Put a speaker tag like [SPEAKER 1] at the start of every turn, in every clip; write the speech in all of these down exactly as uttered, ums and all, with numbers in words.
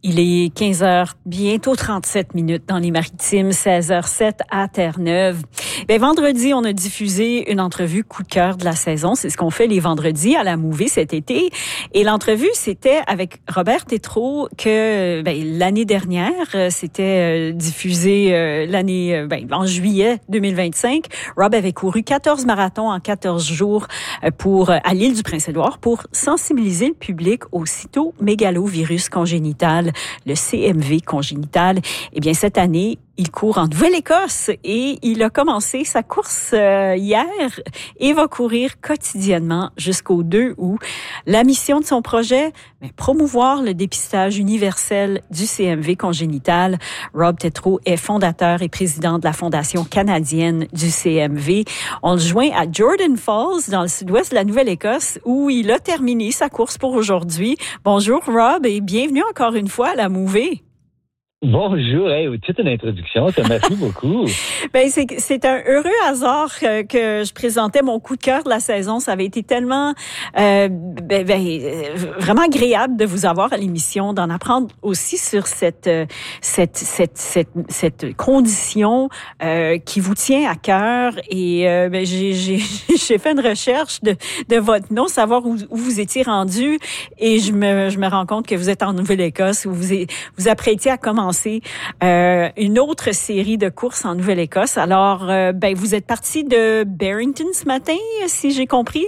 [SPEAKER 1] Il est quinze heures, bientôt trente-sept minutes dans les Maritimes, seize heures zéro sept à Terre-Neuve. Bien, vendredi, on a diffusé une entrevue coup de cœur de la saison. C'est ce qu'on fait les vendredis à la Mouvée cet été. Et l'entrevue, c'était avec Robert Tétrault que ben, l'année dernière, c'était diffusé euh, l'année ben, en juillet deux mille vingt-cinq. Rob avait couru quatorze marathons en quatorze jours pour à l'île du Prince-Édouard pour sensibiliser le public au cytomégalovirus congénital, le C M V congénital. Eh bien, cette année, il court en Nouvelle-Écosse et il a commencé sa course euh, hier et va courir quotidiennement jusqu'au deux août. La mission de son projet, bien, promouvoir le dépistage universel du C M V congénital. Rob Tétrault est fondateur et président de la Fondation canadienne du C M V. On le joint à Jordan Falls, dans le sud-ouest de la Nouvelle-Écosse, où il a terminé sa course pour aujourd'hui. Bonjour Rob et bienvenue encore une fois à la Mouvée.
[SPEAKER 2] Bonjour, hey, toute une introduction, ça merci beaucoup.
[SPEAKER 1] Ben c'est c'est un heureux hasard que, que je présentais mon coup de cœur de la saison. Ça avait été tellement euh, ben, ben, vraiment agréable de vous avoir à l'émission, d'en apprendre aussi sur cette cette cette cette, cette condition euh, qui vous tient à cœur. Et euh, ben, j'ai j'ai j'ai fait une recherche de de votre nom, savoir où, où vous étiez rendu, et je me je me rends compte que vous êtes en Nouvelle-Écosse, où vous êtes, vous apprêtiez à commencer Euh, une autre série de courses en Nouvelle-Écosse. Alors, euh, ben, vous êtes parti de Barrington ce matin, si j'ai compris?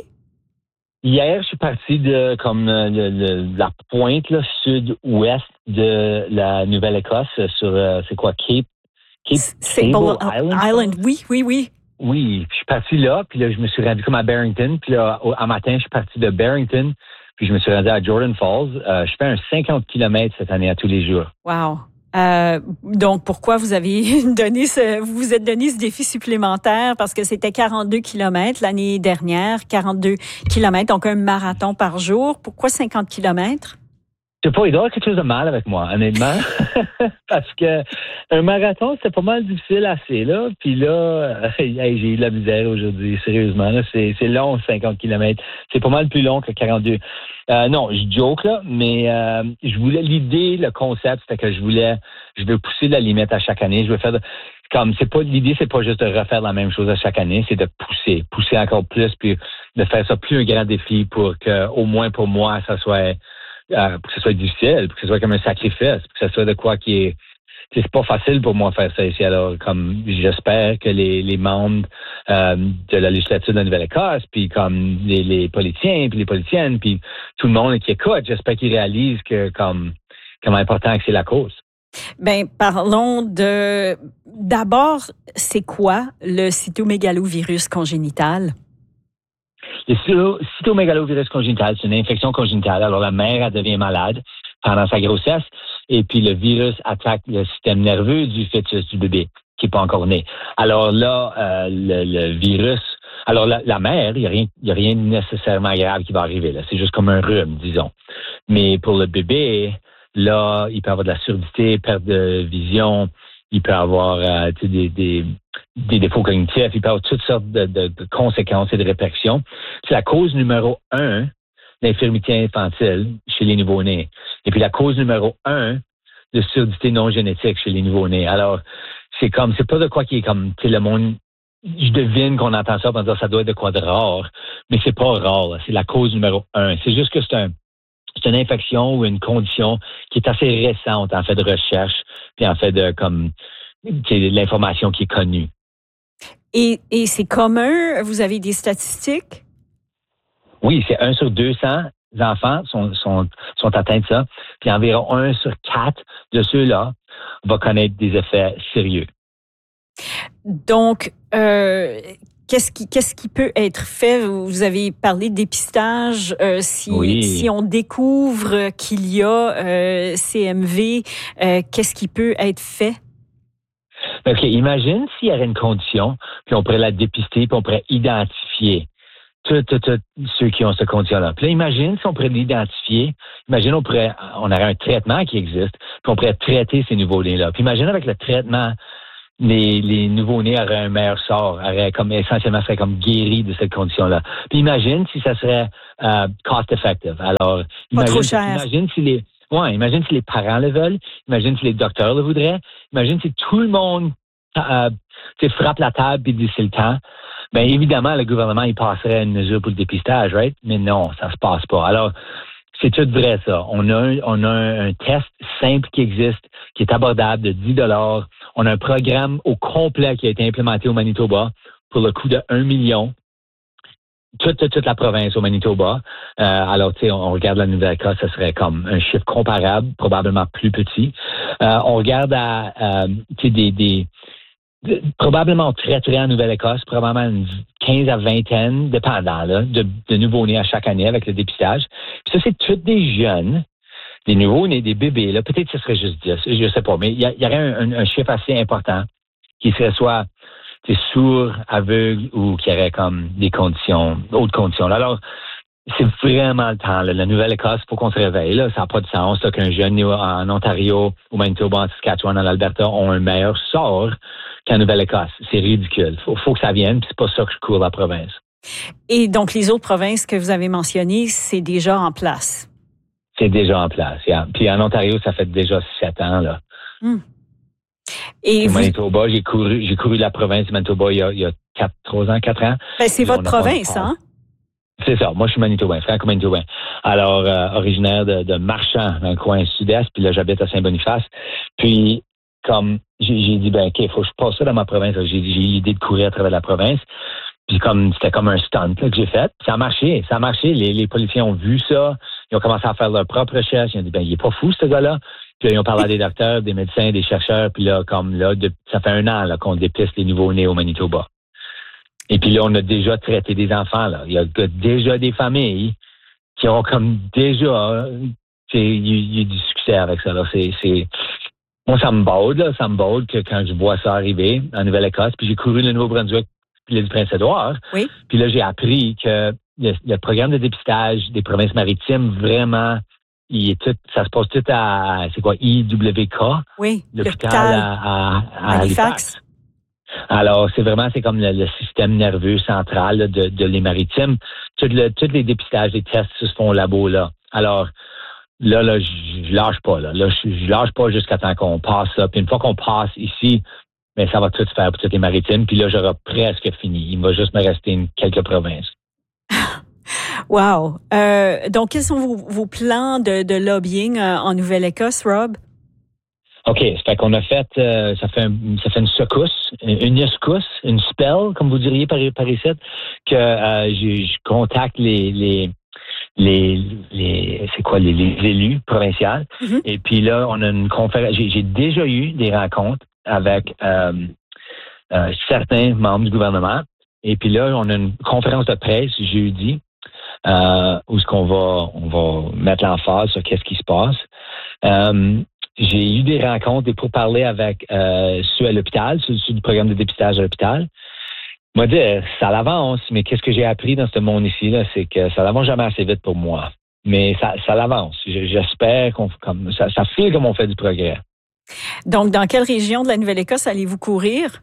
[SPEAKER 2] Hier, je suis parti de comme le, le, la pointe là, sud-ouest de la Nouvelle-Écosse sur, euh, c'est quoi, Cape, Cape Sable Island?
[SPEAKER 1] Island? Oui, oui, oui.
[SPEAKER 2] Oui, je suis parti là, puis là, je me suis rendu comme à Barrington, puis là, au, à matin, je suis parti de Barrington, puis je me suis rendu à Jordan Falls. Euh, je fais un cinquante kilomètres cette année à tous les jours.
[SPEAKER 1] Wow! Euh, donc, pourquoi vous avez donné ce, vous vous êtes donné ce défi supplémentaire? Parce que c'était quarante-deux kilomètres l'année dernière, quarante-deux kilomètres, donc un marathon par jour. Pourquoi cinquante kilomètres?
[SPEAKER 2] Je sais pas, il doit y avoir quelque chose de mal avec moi, honnêtement. Parce que un marathon, c'était pas mal difficile assez, là. Puis là, hey, j'ai eu de la misère aujourd'hui, sérieusement. Là, c'est, c'est long, cinquante kilomètres. C'est pas mal plus long que quarante-deux. Euh, non, je joke, là, mais euh, je voulais, l'idée, le concept, c'était que je voulais, je veux pousser la limite à chaque année. Je veux faire, de, comme, c'est pas, l'idée, c'est pas juste de refaire la même chose à chaque année, c'est de pousser, pousser encore plus, puis de faire ça plus un grand défi pour que, au moins pour moi, ça soit, Euh, pour que ce soit difficile, pour que ce soit comme un sacrifice, pour que ce soit de quoi qui est... C'est pas facile pour moi de faire ça ici. Alors, comme j'espère que les, les membres euh, de la législature de la Nouvelle-Écosse, puis comme les, les politiciens, puis les politiciennes, puis tout le monde qui écoute, j'espère qu'ils réalisent que comme comment important que c'est la cause.
[SPEAKER 1] Ben, parlons de... D'abord, c'est quoi le cytomégalovirus congénital?
[SPEAKER 2] Le cytomégalovirus congénital, c'est une infection congénitale. Alors, la mère, elle devient malade pendant sa grossesse et puis le virus attaque le système nerveux du fœtus, du bébé, qui n'est pas encore né. Alors là, euh, le, le virus... Alors, la, la mère, il n'y a rien, il y a rien nécessairement grave qui va arriver, là. C'est juste comme un rhume, disons. Mais pour le bébé, là, il peut avoir de la surdité, perte de vision, il peut avoir euh, des, des, des défauts cognitifs, il peut avoir toutes sortes de, de, de conséquences et de répercussions. C'est la cause numéro un d'infirmité infantile chez les nouveau-nés. Et puis la cause numéro un de surdité non génétique chez les nouveau-nés. Alors, c'est comme, c'est pas de quoi qui est comme, tu sais, le monde, je devine qu'on entend ça pour dire ça doit être de quoi de rare, mais c'est pas rare, là. C'est la cause numéro un. C'est juste que c'est un, c'est une infection ou une condition qui est assez récente en fait de recherche, puis en fait de comme c'est l'information qui est connue.
[SPEAKER 1] Et, et c'est commun? Vous avez des statistiques?
[SPEAKER 2] Oui, c'est un sur deux cents enfants sont, sont, sont atteints de ça, puis environ un sur quatre de ceux-là va connaître des effets sérieux.
[SPEAKER 1] Donc, euh, Qu'est-ce qui, qu'est-ce qui peut être fait? Vous avez parlé de dépistage. Euh, si,
[SPEAKER 2] oui.
[SPEAKER 1] si on découvre qu'il y a euh, C M V, euh, qu'est-ce qui peut être fait?
[SPEAKER 2] OK, imagine s'il y avait une condition, puis on pourrait la dépister, puis on pourrait identifier tous ceux qui ont cette condition-là. Puis là, imagine si on pourrait l'identifier. Imagine on pourrait, on aurait un traitement qui existe, puis on pourrait traiter ces nouveaux-nés-là. Puis imagine avec le traitement, les, les nouveaux-nés auraient un meilleur sort, auraient comme essentiellement seraient comme guéris de cette condition-là. Puis imagine si ça serait euh, cost effective. Alors,
[SPEAKER 1] pas
[SPEAKER 2] imagine,
[SPEAKER 1] trop cher.
[SPEAKER 2] Imagine si les Ouais, imagine si les parents le veulent, imagine si les docteurs le voudraient, imagine si tout le monde euh, frappe la table et dit c'est le temps. Bien évidemment, le gouvernement, il passerait une mesure pour le dépistage, right? Mais non, ça se passe pas. Alors, c'est tout vrai, ça. On a, un, on a un, un test simple qui existe, qui est abordable de dix dollars. On a un programme au complet qui a été implémenté au Manitoba pour le coût de un million. Toute, toute, toute la province au Manitoba. Euh, alors, tu sais, on, on regarde la Nouvelle-Écosse, ça serait comme un chiffre comparable, probablement plus petit. Euh, on regarde à, euh, tu sais, des, des, de, probablement on traiterait en Nouvelle-Écosse, probablement une quinze à vingtaine, dépendant, là, de, de nouveaux-nés à chaque année avec le dépistage. Puis ça, c'est tous des jeunes, des nouveaux-nés, des bébés, là. Peut-être que ce serait juste dix, je sais pas, mais il y, y aurait un, un, un chiffre assez important qui serait soit c'est sourd, aveugle ou qui aurait comme des conditions, d'autres conditions. Alors, c'est vraiment le temps. Là. La Nouvelle-Écosse, il faut qu'on se réveille. Là. Ça n'a pas de sens là, qu'un jeune en Ontario, au Manitoba, en Saskatchewan, en Alberta ont un meilleur sort qu'en Nouvelle-Écosse. C'est ridicule. Il faut, faut que ça vienne, puis c'est pas ça que je cours la province.
[SPEAKER 1] Et donc, les autres provinces que vous avez mentionnées, c'est déjà en place?
[SPEAKER 2] C'est déjà en place, yeah. Puis en Ontario, ça fait déjà sept ans, là.
[SPEAKER 1] Hum. Et
[SPEAKER 2] au
[SPEAKER 1] vous...
[SPEAKER 2] Manitoba, j'ai couru, j'ai couru la province du Manitoba il y a, il y a quatre, trois ans, quatre ans.
[SPEAKER 1] Ben, c'est votre province, hein?
[SPEAKER 2] C'est ça. Moi, je suis manitobain, franco-manitobain. Alors, euh, originaire de, de Marchand, dans le coin sud-est, puis là, j'habite à Saint-Boniface. Puis, comme, j'ai, j'ai dit, ben, OK, il faut que je passe ça dans ma province. J'ai, j'ai eu l'idée de courir à travers la province. Puis, comme, c'était comme un stunt là, que j'ai fait. Puis, ça a marché, ça a marché. Les, les policiers ont vu ça. Ils ont commencé à faire leur propre recherche. Ils ont dit, ben, il est pas fou, ce gars-là. Puis là, ils ont parlé à des docteurs, des médecins, des chercheurs. Puis là, comme là, de, ça fait un an là, qu'on dépiste les nouveaux-nés au Manitoba. Et puis là, on a déjà traité des enfants. Là. Il y a déjà des familles qui ont comme déjà il y a du succès avec ça. Là. C'est, c'est... Moi, ça me baude, là, ça me baude que quand je vois ça arriver en Nouvelle-Écosse. Puis j'ai couru le Nouveau-Brunswick puis l'île du Prince-Édouard.
[SPEAKER 1] Oui.
[SPEAKER 2] Puis là, j'ai appris que le, le programme de dépistage des provinces maritimes, vraiment, il est tout, ça se passe tout à, c'est quoi, I W K?
[SPEAKER 1] Oui,
[SPEAKER 2] l'hôpital,
[SPEAKER 1] l'hôpital
[SPEAKER 2] à, à, à
[SPEAKER 1] Halifax.
[SPEAKER 2] Halifax. Alors, c'est vraiment, c'est comme le, le système nerveux central là, de, de les maritimes. Tous le, tous les dépistages, les tests se font au labo, là. Alors, là, là, je, je lâche pas, là. Là, je, je lâche pas jusqu'à temps qu'on passe ça. Puis une fois qu'on passe ici, mais ça va tout se faire pour toutes les maritimes. Puis là, j'aurai presque fini. Il va juste me rester une, quelques provinces.
[SPEAKER 1] Wow. Euh, donc, quels sont vos, vos plans de, de lobbying euh, en Nouvelle-Écosse, Rob?
[SPEAKER 2] OK, ça fait qu'on a fait, euh, ça fait un, ça fait une secousse, une secousse, une spell, comme vous diriez par, par ici, que euh, je, je contacte les, les, les, les c'est quoi, les, les élus provinciaux. Mm-hmm. Et puis là, on a une conférence. J'ai, j'ai déjà eu des rencontres avec euh, euh, certains membres du gouvernement. Et puis là, on a une conférence de presse jeudi euh, où est-ce qu'on va, on va mettre l'emphase sur qu'est-ce qui se passe. Euh, J'ai eu des rencontres, des pourparlers avec euh, ceux à l'hôpital, ceux, ceux du programme de dépistage à l'hôpital. Moi, dit, ça l'avance, mais qu'est-ce que j'ai appris dans ce monde ici, là, c'est que ça l'avance jamais assez vite pour moi. Mais ça, ça l'avance. J'espère qu'on comme ça, ça file comme on fait du progrès.
[SPEAKER 1] Donc, dans quelle région de la Nouvelle-Écosse allez-vous courir?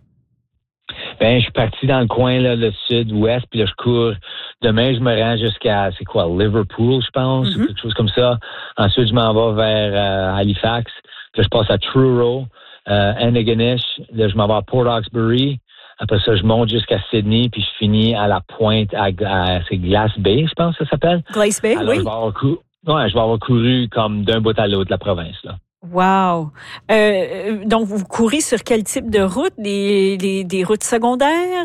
[SPEAKER 2] Ben, je suis parti dans le coin, là, le sud-ouest, puis là, je cours. Demain, je me rends jusqu'à, c'est quoi, Liverpool, je pense, mm-hmm. ou quelque chose comme ça. Ensuite, je m'en vais vers euh, Halifax. Puis là, je passe à Truro, euh, Antigonish. Là, je m'en vais à Port Hawkesbury. Après ça, je monte jusqu'à Sydney, puis je finis à la pointe, à, à c'est Glace Bay, je pense que ça s'appelle.
[SPEAKER 1] Glace Bay,
[SPEAKER 2] Alors,
[SPEAKER 1] oui.
[SPEAKER 2] Je vais avoir cou- ouais, je vais avoir couru comme d'un bout à l'autre de la province, là.
[SPEAKER 1] Wow. Euh, donc, vous courez sur quel type de route? Des, des, des routes secondaires?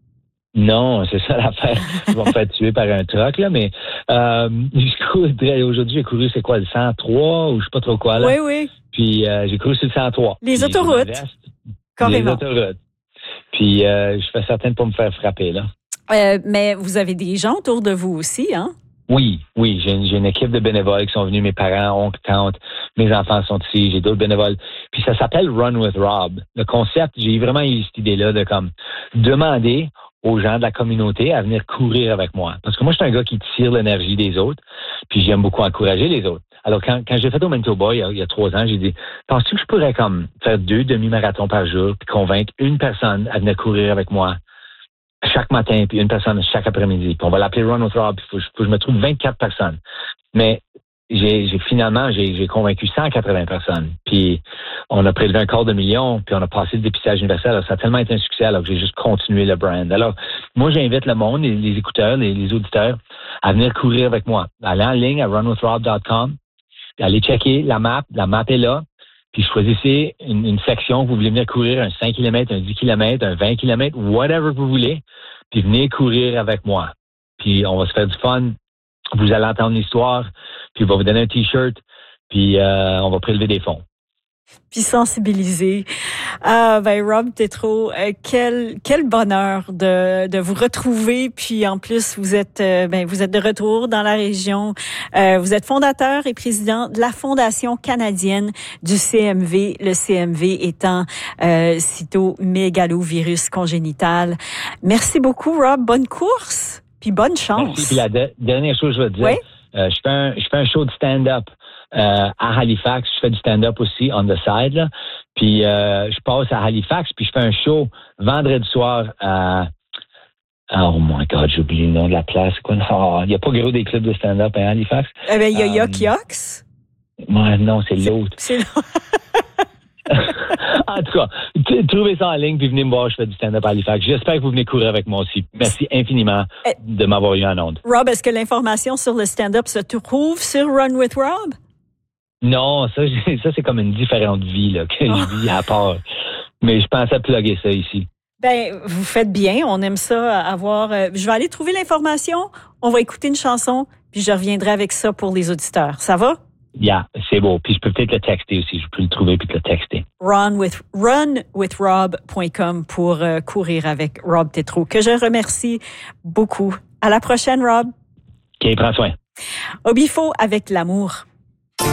[SPEAKER 2] Non, c'est ça l'affaire. Ils vont me faire tuer par un truck, là, mais euh, je cours, aujourd'hui, j'ai couru, c'est quoi, le cent trois ou je sais pas trop quoi, là?
[SPEAKER 1] Oui, oui.
[SPEAKER 2] Puis euh, j'ai couru sur le cent trois.
[SPEAKER 1] Les
[SPEAKER 2] puis,
[SPEAKER 1] autoroutes. Carrément.
[SPEAKER 2] Les autoroutes. Puis euh, je fais certain de pas me faire frapper, là.
[SPEAKER 1] Euh, mais vous avez des gens autour de vous aussi, hein?
[SPEAKER 2] Oui, oui, j'ai une, j'ai une équipe de bénévoles qui sont venus, mes parents, oncles, tantes, mes enfants sont ici, j'ai d'autres bénévoles. Puis ça s'appelle Run with Rob. Le concept, j'ai vraiment eu cette idée-là de comme demander aux gens de la communauté à venir courir avec moi. Parce que moi, je suis un gars qui tire l'énergie des autres, puis j'aime beaucoup encourager les autres. Alors, quand, quand j'ai fait au Manitoba, il y a, il y a trois ans, j'ai dit, penses-tu que je pourrais comme faire deux demi-marathons par jour puis convaincre une personne à venir courir avec moi chaque matin, puis une personne chaque après-midi. Puis on va l'appeler Run with Rob, puis il faut, faut que je me trouve vingt-quatre personnes. Mais j'ai, j'ai finalement, j'ai, j'ai convaincu cent quatre-vingts personnes. Puis, on a prélevé un quart de million, puis on a passé le dépistage universel. Alors, ça a tellement été un succès, alors que j'ai juste continué le brand. Alors, moi, j'invite le monde, les, les écouteurs, les, les auditeurs, à venir courir avec moi. Allez en ligne à run with rob dot com, allez checker la map. La map est là. Puis, choisissez une, une section. Vous voulez venir courir un cinq kilomètres, un dix kilomètres, un vingt kilomètres, whatever vous voulez. Puis, venez courir avec moi. Puis, on va se faire du fun. Vous allez entendre l'histoire, puis on va vous donner un T-shirt, puis euh, on va prélever des fonds.
[SPEAKER 1] Puis sensibiliser. Ah, ben Rob Tétrault, euh, quel quel bonheur de de vous retrouver. Puis en plus, vous êtes euh, ben vous êtes de retour dans la région. Euh, vous êtes fondateur et président de la Fondation canadienne du C M V. Le C M V étant euh, cytomégalovirus congénital. Merci beaucoup, Rob. Bonne course. Puis bonne chance.
[SPEAKER 2] Merci. Puis la de- dernière chose que je veux te dire,
[SPEAKER 1] oui?
[SPEAKER 2] euh, je fais un je fais un show de stand-up euh, à Halifax. Je fais du stand-up aussi on the side là. Puis euh, je passe à Halifax, puis je fais un show vendredi soir à oh my God, j'ai oublié le nom de la place. Quoi? Oh, il n'y a pas gros des clubs de stand-up à Halifax.
[SPEAKER 1] Eh ben il y a
[SPEAKER 2] um,
[SPEAKER 1] Yuck Yucks.
[SPEAKER 2] Ouais, non, c'est, c'est l'autre.
[SPEAKER 1] C'est
[SPEAKER 2] En tout cas, t- trouvez ça en ligne puis venez me voir, je fais du stand-up à Halifax. J'espère que vous venez courir avec moi aussi. Merci infiniment de m'avoir eu en onde.
[SPEAKER 1] Rob, est-ce que l'information sur le stand-up se trouve sur Run with Rob?
[SPEAKER 2] Non, ça, ça c'est comme une différente vie là, que oh. je vis à part. Mais je pensais plugger ça ici.
[SPEAKER 1] Ben, vous faites bien. On aime ça avoir... Euh, je vais aller trouver l'information. On va écouter une chanson, puis je reviendrai avec ça pour les auditeurs. Ça va?
[SPEAKER 2] Yeah, c'est beau. Puis je peux peut-être le texter aussi. Je peux le trouver puis te le texter.
[SPEAKER 1] Run with, run with rob dot com pour euh, courir avec Rob Tétrault, que je remercie beaucoup. À la prochaine, Rob.
[SPEAKER 2] OK, prends soin.
[SPEAKER 1] Au Bifo avec l'amour.